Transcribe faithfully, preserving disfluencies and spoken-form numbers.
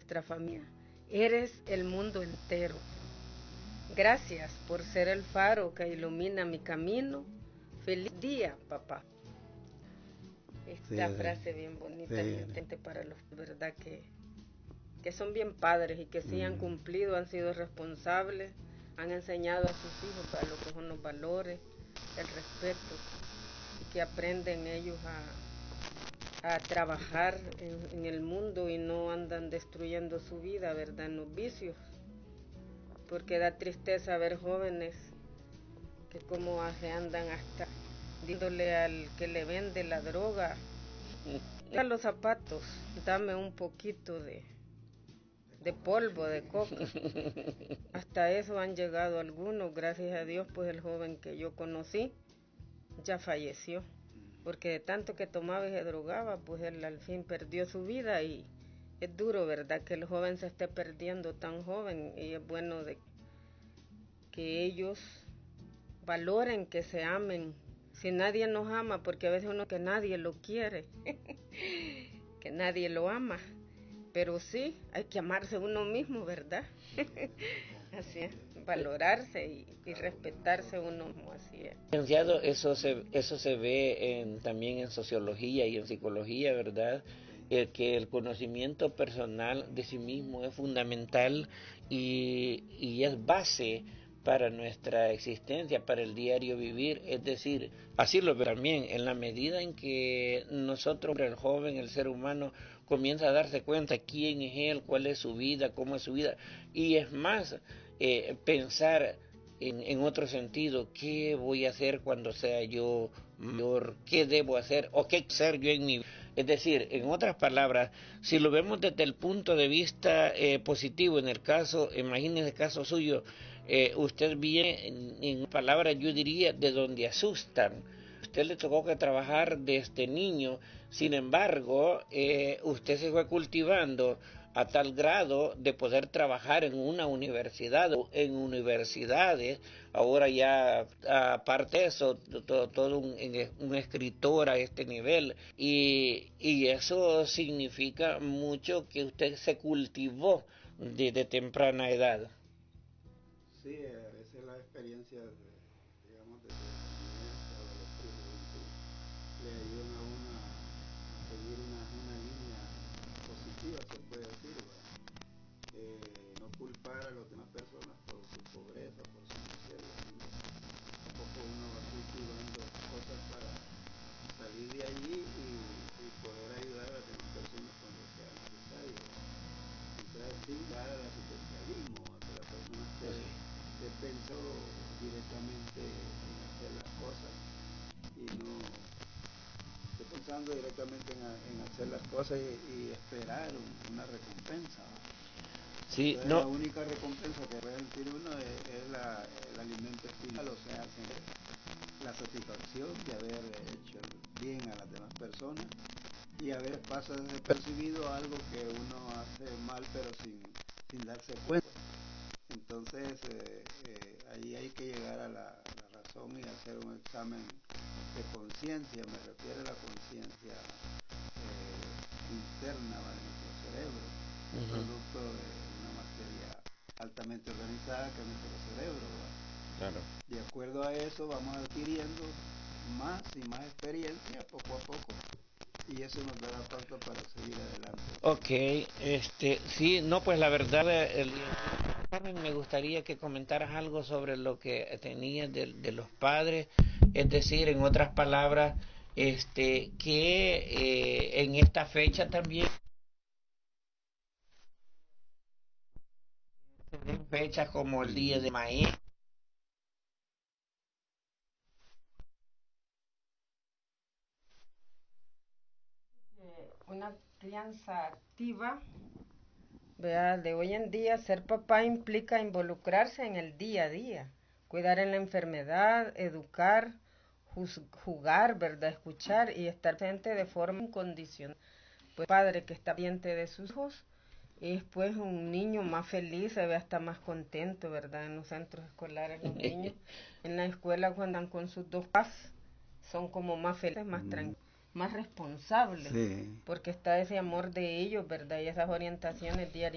nuestra familia. Eres el mundo entero. Gracias por ser el faro que ilumina mi camino. Feliz día, papá. Esta sí, frase bien bonita, sí, gente, para los verdad que, que son bien padres y que sí mm. han cumplido, han sido responsables, han enseñado a sus hijos para lo que son los valores, el respeto, y que aprenden ellos a, a trabajar en, en el mundo y no andan destruyendo su vida, ¿verdad?, en los vicios, porque da tristeza ver jóvenes que como se andan hasta díndole al que le vende la droga, a los zapatos, dame un poquito de, de polvo de coca. Hasta eso han llegado algunos, gracias a Dios, pues el joven que yo conocí ya falleció, porque de tanto que tomaba y se drogaba, pues él al fin perdió su vida, y es duro, ¿verdad?, que el joven se esté perdiendo tan joven, y es bueno de que ellos valoren, que se amen. Si nadie nos ama, porque a veces uno que nadie lo quiere, que nadie lo ama, pero sí, hay que amarse uno mismo, ¿verdad? Así es, valorarse y, y respetarse uno mismo, así es. Licenciado, eso se, eso se ve en, también en sociología y en psicología, ¿verdad? El que el conocimiento personal de sí mismo es fundamental y, y es base para nuestra existencia, para el diario vivir, es decir, así lo veo también, en la medida en que nosotros, el joven, el ser humano, comienza a darse cuenta quién es él, cuál es su vida, cómo es su vida, y es más, eh, pensar en, en otro sentido, qué voy a hacer cuando sea yo mayor, qué debo hacer, o qué hacer yo en mi vida. Es decir, en otras palabras, si lo vemos desde el punto de vista eh, positivo, en el caso, imagínense el caso suyo, eh, usted viene, en, en palabras yo diría, de donde asustan. Usted le tocó que trabajar desde niño, sin embargo, eh, usted se fue cultivando a tal grado de poder trabajar en una universidad o en universidades, ahora ya aparte de eso, todo, todo un, un escritor a este nivel, y, y eso significa mucho que usted se cultivó desde temprana edad. Sí, a veces las experiencias, de, digamos, desde la niñez o de los juventud, le ayudan a uno a, a seguir una, una línea positiva, se puede decir, ¿verdad? Eh, no culpar a las demás personas por su pobreza, por su miseria, sino tampoco uno va cultivando cosas para salir de allí y, y poder ayudar a las demás personas cuando sea necesario. Entonces, sin dar al asistencialismo, a que la persona esté, esté pensó directamente en hacer las cosas y no esté pensando directamente en, en hacer las cosas y, y esperar un, una recompensa. Sí, Entonces, no. la única recompensa que puede sentir uno es, es la, el alimento espiritual, o sea, la satisfacción de haber hecho bien a las demás personas y a veces pasa desapercibido algo que uno hace mal pero sin, sin darse cuenta. Entonces eh, eh, ahí hay que llegar a la, a la razón y hacer un examen de conciencia, me refiero a la conciencia eh, interna de nuestro cerebro, uh-huh. Producto de una materia altamente organizada que es nuestro cerebro, ¿verdad? Claro. De acuerdo a eso vamos adquiriendo más y más experiencia poco a poco y eso nos dará pauta para seguir adelante. Ok, este, sí, no, pues la verdad, el, Carmen, me gustaría que comentaras algo sobre lo que tenías de, de los padres, es decir, en otras palabras, este, que eh, en esta fecha también se den fechas como el Día de Maíz. Una crianza activa, vea, de hoy en día, ser papá implica involucrarse en el día a día, cuidar en la enfermedad, educar, jugar, verdad, escuchar y estar presente de forma incondicional. Pues padre que está pendiente de sus hijos es pues un niño más feliz, se ve hasta más contento, verdad, en los centros escolares los niños, en la escuela cuando andan con sus dos papás son como más felices, más tranquilos, más responsables, sí. Porque está ese amor de ellos, verdad, y esas orientaciones diarias.